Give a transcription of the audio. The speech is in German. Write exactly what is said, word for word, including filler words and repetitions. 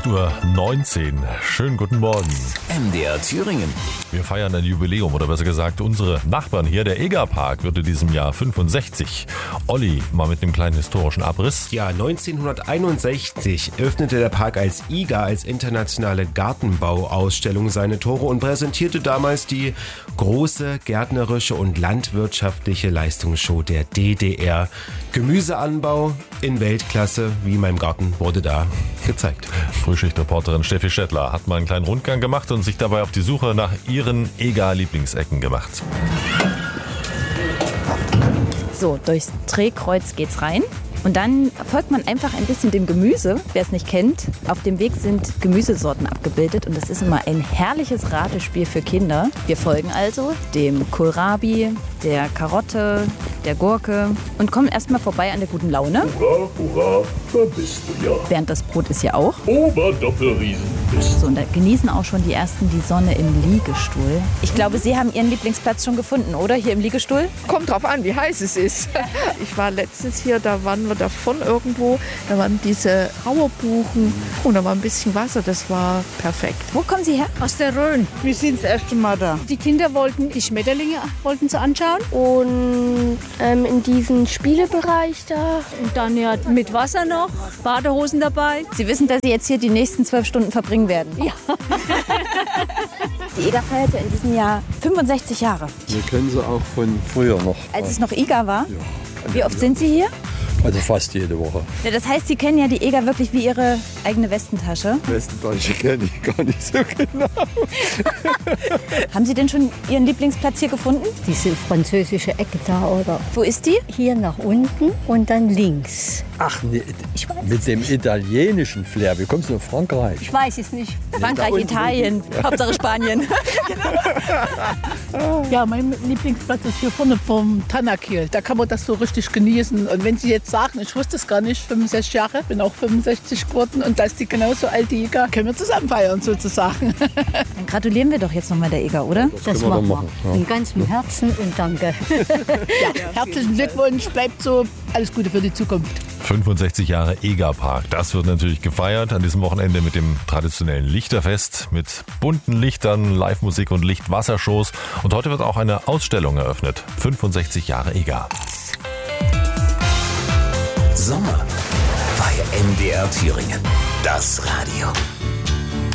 acht Uhr neunzehn. Schönen guten Morgen. M D R Thüringen. Wir feiern ein Jubiläum, oder besser gesagt, unsere Nachbarn hier. Der Egerpark wird in diesem Jahr fünfundsechzig. Olli, mal mit einem kleinen historischen Abriss. Ja, neunzehnhunderteinundsechzig öffnete der Park als I G A, als internationale Gartenbauausstellung, seine Tore und präsentierte damals die große gärtnerische und landwirtschaftliche Leistungsshow der D D R. Gemüseanbau in Weltklasse, wie in meinem Garten, wurde da gezeigt. Frühschichtreporterin Steffi Schettler hat mal einen kleinen Rundgang gemacht und sich dabei auf die Suche nach ihren Eger-Lieblingsecken gemacht. So, durchs Drehkreuz geht's rein. Und dann folgt man einfach ein bisschen dem Gemüse. Wer es nicht kennt, auf dem Weg sind Gemüsesorten abgebildet und das ist immer ein herrliches Ratespiel für Kinder. Wir folgen also dem Kohlrabi, der Karotte, der Gurke und kommen erstmal vorbei an der guten Laune. Hurra, hurra, da bist du ja. Während das Brot ist ja auch. Oberdoppelriesen bist So, und da genießen auch schon die ersten die Sonne im Liegestuhl. Ich glaube, Sie haben Ihren Lieblingsplatz schon gefunden, oder? Hier im Liegestuhl? Kommt drauf an, wie heiß es ist. Ich war letztens hier, da waren wir davon irgendwo, da waren diese Auerbuchen und da war ein bisschen Wasser, das war perfekt. Wo kommen Sie her? Aus der Rhön. Wir sind das erste Mal da. Die Kinder wollten die Schmetterlinge wollten sie anschauen. Und ähm, in diesem Spielebereich da. Und dann ja mit Wasser noch, Badehosen dabei. Sie wissen, dass Sie jetzt hier die nächsten zwölf Stunden verbringen werden. Ja. Die Eger feierte in diesem Jahr fünfundsechzig Jahre. Wir kennen sie auch von früher noch. Als es noch I G A war? Ja. Wie oft sind Sie hier? Also fast jede Woche. Ja, das heißt, Sie kennen ja die Eger wirklich wie Ihre eigene Westentasche. Westentasche kenne ich gar nicht so genau. Haben Sie denn schon Ihren Lieblingsplatz hier gefunden? Diese französische Ecke da, oder? Wo ist die? Hier nach unten und dann links. Ach, nee, Ich weiß mit dem italienischen Flair. Wie kommst du nach Frankreich? Ich weiß es nicht. Frankreich, Italien, Hauptsache Spanien. Ja, mein Lieblingsplatz ist hier vorne vom Tanakil. Da kann man das so richtig genießen. Und wenn Sie jetzt sagen, ich wusste es gar nicht, fünfundsechzig Jahre, bin auch fünfundsechzig geworden und da ist die genauso alt wie Eger, können wir zusammen feiern sozusagen. Dann gratulieren wir doch jetzt nochmal der Eger, oder? Das können wir machen dann wir. machen, ja. Von ganzem Herzen und danke. Ja, herzlichen Glückwunsch, bleibt so. Alles Gute für die Zukunft. fünfundsechzig Jahre Egerpark. Das wird natürlich gefeiert an diesem Wochenende mit dem traditionellen Lichterfest mit bunten Lichtern, Live-Musik und Lichtwassershows. Und heute wird auch eine Ausstellung eröffnet. fünfundsechzig Jahre Eger. Sommer bei M D R Thüringen. Das Radio.